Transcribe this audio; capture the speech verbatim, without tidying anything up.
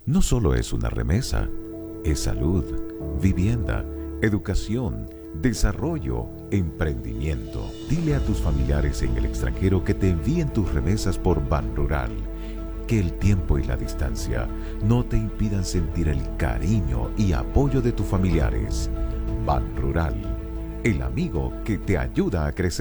No solo es una remesa, es salud, vivienda, educación, desarrollo, emprendimiento. Dile a tus familiares en el extranjero que te envíen tus remesas por Banrural. Que el tiempo y la distancia no te impidan sentir el cariño y apoyo de tus familiares. Banrural, el amigo que te ayuda a crecer.